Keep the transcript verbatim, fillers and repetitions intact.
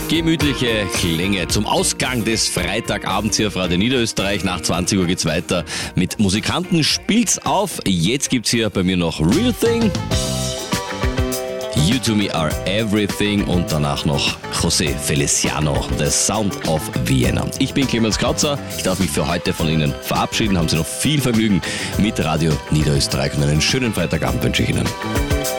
Gemütliche Klänge zum Ausgang des Freitagabends hier auf Radio Niederösterreich. Nach zwanzig Uhr geht's weiter mit Musikanten. Spielt's auf. Jetzt gibt's hier bei mir noch Real Thing. You to me are everything und danach noch José Feliciano, The Sound of Vienna. Ich bin Clemens Krautzer. Ich darf mich für heute von Ihnen verabschieden. Haben Sie noch viel Vergnügen mit Radio Niederösterreich und einen schönen Freitagabend wünsche ich Ihnen.